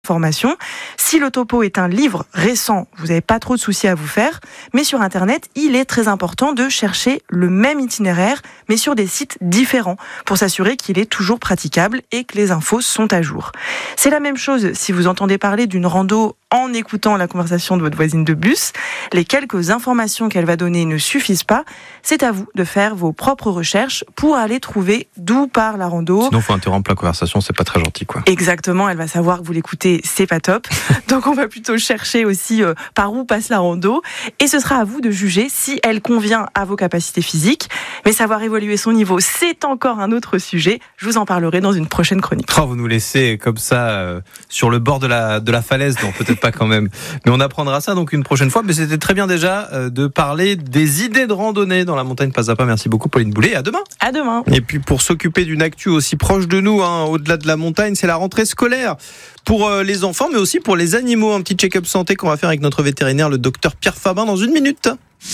information. Si le topo est un livre récent, vous n'avez pas trop de soucis à vous faire, mais sur Internet, il est très important de chercher le même itinéraire, mais sur des sites différents, pour s'assurer qu'il est toujours praticable et que les infos sont à jour. C'est la même chose si vous entendez parler d'une rando en écoutant la conversation de votre voisine de bus. Les quelques informations qu'elle va donner ne suffisent pas. C'est à vous de faire vos propres recherches pour aller trouver d'où part la rando. Sinon, il faut interrompre la conversation, c'est pas très gentil, quoi. Exactement, elle va savoir que vous l'écoutez, c'est pas top. Donc on va plutôt chercher aussi par où passe la rando. Et ce sera à vous de juger si elle convient à vos capacités physiques. Mais savoir évaluer son niveau, c'est encore un autre sujet. Je vous en parlerai dans une prochaine chronique. Oh, vous nous laissez comme ça sur le bord de la falaise, non, peut-être pas quand même. Mais on apprendra ça donc une prochaine fois. Mais c'était très bien déjà de parler des idées de randonnée dans la montagne pas à pas. Merci beaucoup Pauline Boulet, à demain. À demain. Et puis pour s'occuper d'une actu aussi proche de nous, au-delà de la montagne, c'est la rentrée scolaire pour les enfants, mais aussi pour les animaux. Un petit check-up santé qu'on va faire avec notre vétérinaire, le docteur Pierre Fabin, dans une minute.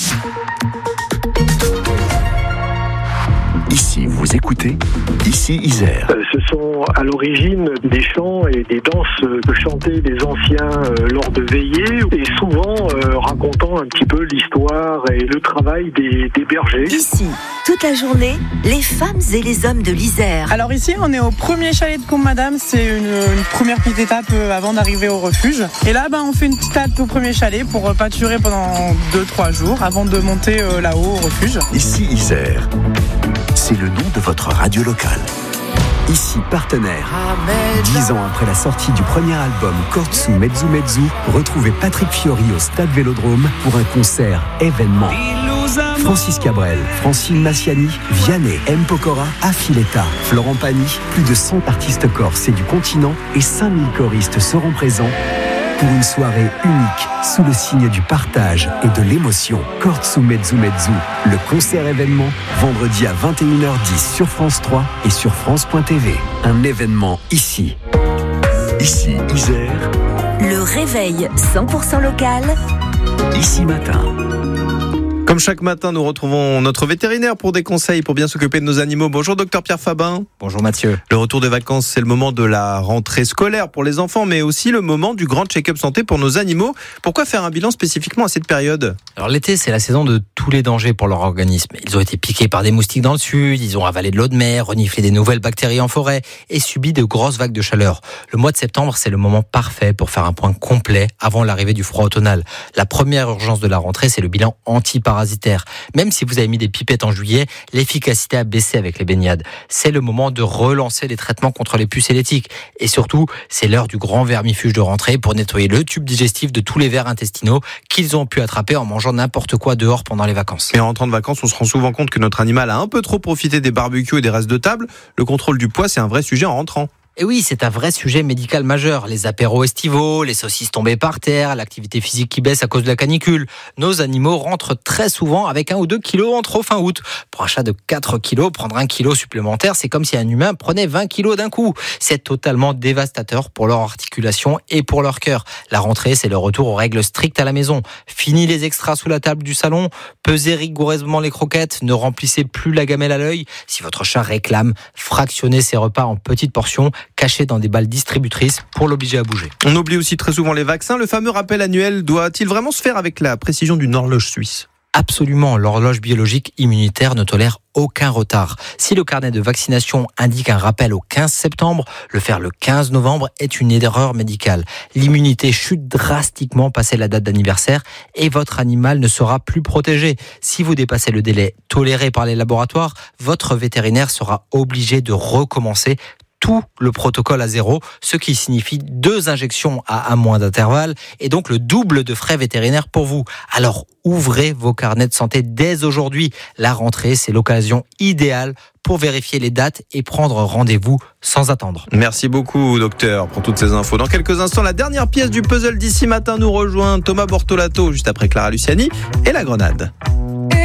Ici, vous écoutez, ici Isère. Ce sont à l'origine des chants et des danses que chantaient les anciens lors de veillées, et souvent racontant un petit peu l'histoire et le travail des bergers. Ici, toute la journée, les femmes et les hommes de l'Isère. Alors ici, on est au premier chalet de Combe-Madame. C'est une première petite étape avant d'arriver au refuge. Et là, on fait une petite halte au premier chalet pour pâturer pendant 2-3 jours avant de monter là-haut au refuge. Ici Isère. C'est le nom de votre radio locale. Ici partenaire. 10 ans après la sortie du premier album Cortsu Mezzu Mezzu, retrouvez Patrick Fiori au Stade Vélodrome pour un concert événement. Francis Cabrel, Francine Massiani, Vianney, M. Pokora, Affiletta, Florent Pagny, plus de 100 artistes corses et du continent et 5000 choristes seront présents pour une soirée unique sous le signe du partage et de l'émotion. Cortsu Mezzu Mezzu, le concert événement, vendredi à 21h10 sur France 3 et sur France.tv. Un événement ici. Ici Isère. Le réveil 100% local. Ici matin. Comme chaque matin, nous retrouvons notre vétérinaire pour des conseils pour bien s'occuper de nos animaux. Bonjour docteur Pierre Fabin. Bonjour Mathieu. Le retour des vacances, c'est le moment de la rentrée scolaire pour les enfants, mais aussi le moment du grand check-up santé pour nos animaux. Pourquoi faire un bilan spécifiquement à cette période ? Alors l'été, c'est la saison de tous les dangers pour leur organisme. Ils ont été piqués par des moustiques dans le sud, ils ont avalé de l'eau de mer, reniflé des nouvelles bactéries en forêt et subi de grosses vagues de chaleur. Le mois de septembre, c'est le moment parfait pour faire un point complet avant l'arrivée du froid automnal. La première urgence de la rentrée, c'est le bilan antiparasitaire. Même si vous avez mis des pipettes en juillet, l'efficacité a baissé avec les baignades. C'est le moment de relancer les traitements contre les puces et les tiques. Et surtout, c'est l'heure du grand vermifuge de rentrée pour nettoyer le tube digestif de tous les vers intestinaux qu'ils ont pu attraper en mangeant n'importe quoi dehors pendant les vacances. Et en rentrant de vacances, on se rend souvent compte que notre animal a un peu trop profité des barbecues et des restes de table. Le contrôle du poids, c'est un vrai sujet en rentrant. Et oui, c'est un vrai sujet médical majeur. Les apéros estivaux, les saucisses tombées par terre, l'activité physique qui baisse à cause de la canicule. Nos animaux rentrent très souvent avec 1 ou 2 kilos en trop fin août. Pour un chat de 4 kilos, prendre 1 kilo supplémentaire, c'est comme si un humain prenait 20 kilos d'un coup. C'est totalement dévastateur pour leur articulation et pour leur cœur. La rentrée, c'est le retour aux règles strictes à la maison. Fini les extras sous la table du salon, pesez rigoureusement les croquettes, ne remplissez plus la gamelle à l'œil. Si votre chat réclame, fractionnez ses repas en petites portions, cachés dans des balles distributrices pour l'obliger à bouger. On oublie aussi très souvent les vaccins. Le fameux rappel annuel doit-il vraiment se faire avec la précision d'une horloge suisse ? Absolument, l'horloge biologique immunitaire ne tolère aucun retard. Si le carnet de vaccination indique un rappel au 15 septembre, le faire le 15 novembre est une erreur médicale. L'immunité chute drastiquement passé la date d'anniversaire et votre animal ne sera plus protégé. Si vous dépassez le délai toléré par les laboratoires, votre vétérinaire sera obligé de recommencer tout le protocole à zéro, ce qui signifie 2 injections à 1 mois d'intervalle et donc le double de frais vétérinaires pour vous. Alors ouvrez vos carnets de santé dès aujourd'hui. La rentrée, c'est l'occasion idéale pour vérifier les dates et prendre rendez-vous sans attendre. Merci beaucoup docteur pour toutes ces infos. Dans quelques instants, la dernière pièce du puzzle d'ici matin nous rejoint Thomas Bortolato juste après Clara Luciani et la Grenade.